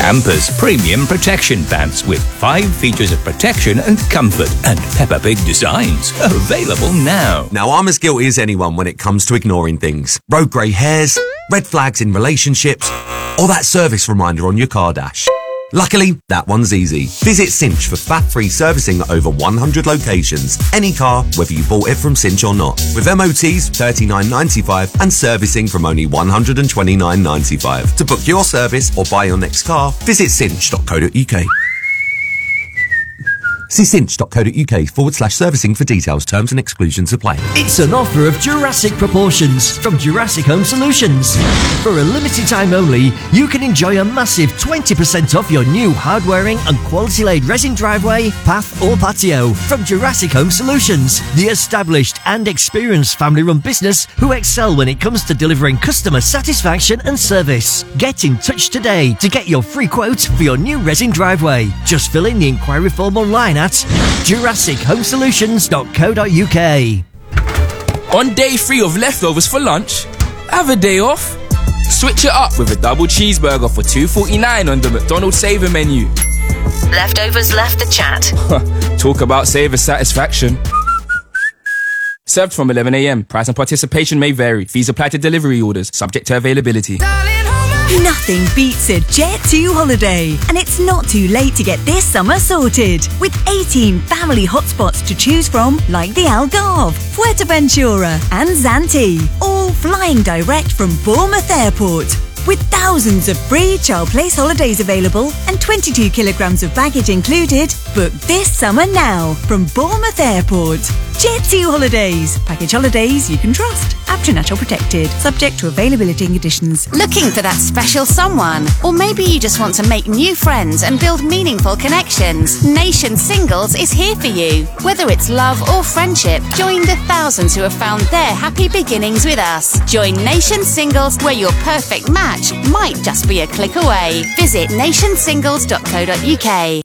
Campers Premium Protection Pants with 5 features of protection and comfort and Peppa Pig designs. Available now. Now, I'm as guilty as anyone when it comes to ignoring things. Road grey hairs, red flags in relationships, or that service reminder on your car dash. Luckily, that one's easy. Visit Cinch for fat-free servicing at over 100 locations. Any car, whether you bought it from Cinch or not. With MOTs $39.95 and servicing from only $129.95. To book your service or buy your next car, visit cinch.co.uk. See cinch.co.uk/servicing for details, terms and exclusions apply. It's an offer of Jurassic proportions from Jurassic Home Solutions. For a limited time only, you can enjoy a massive 20% off your new hard-wearing and quality-laid resin driveway, path or patio from Jurassic Home Solutions, the established and experienced family-run business who excel when it comes to delivering customer satisfaction and service. Get in touch today to get your free quote for your new resin driveway. Just fill in the inquiry form online at jurassichomesolutions.co.uk. On day 3 of leftovers for lunch, have a day off. Switch it up with a double cheeseburger for $2.49 on the McDonald's Saver menu. Leftovers left the chat. Talk about Saver satisfaction. Served from 11 a.m. Price and participation may vary. Fees apply to delivery orders, subject to availability. Nothing beats a Jet2 holiday, and it's not too late to get this summer sorted. With 18 family hotspots to choose from, like the Algarve, Fuerteventura and Zante, all flying direct from Bournemouth Airport. With thousands of free child place holidays available and 22 kilograms of baggage included, book this summer now from Bournemouth Airport. Jet2 Holidays. Package holidays you can trust. Natural protected. Subject to availability and conditions. Looking for that special someone? Or maybe you just want to make new friends and build meaningful connections. Nation Singles is here for you. Whether it's love or friendship, join the thousands who have found their happy beginnings with us. Join Nation Singles, where your perfect match might just be a click away. Visit nationsingles.co.uk.